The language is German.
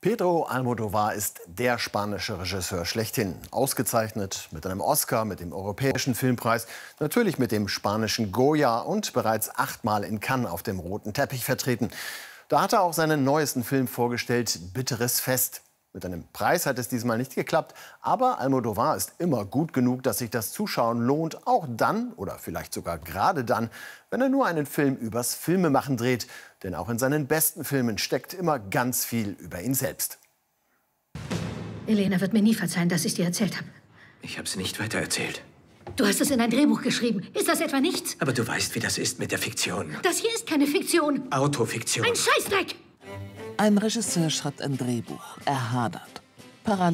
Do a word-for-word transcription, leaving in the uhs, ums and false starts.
Pedro Almodóvar ist der spanische Regisseur schlechthin. Ausgezeichnet mit einem Oscar, mit dem Europäischen Filmpreis, natürlich mit dem spanischen Goya und bereits achtmal in Cannes auf dem roten Teppich vertreten. Da hat er auch seinen neuesten Film vorgestellt, Bitteres Fest. Mit einem Preis hat es diesmal nicht geklappt, aber Almodóvar ist immer gut genug, dass sich das Zuschauen lohnt, auch dann oder vielleicht sogar gerade dann, wenn er nur einen Film übers Filmemachen dreht. Denn auch in seinen besten Filmen steckt immer ganz viel über ihn selbst. Elena wird mir nie verzeihen, dass ich dir erzählt habe. Ich habe es nicht weitererzählt. Du hast es in ein Drehbuch geschrieben. Ist das etwa nichts? Aber du weißt, wie das ist mit der Fiktion. Das hier ist keine Fiktion. Autofiktion. Ein Scheißdreck! Ein Regisseur schreibt ein Drehbuch. Er hadert. Parallel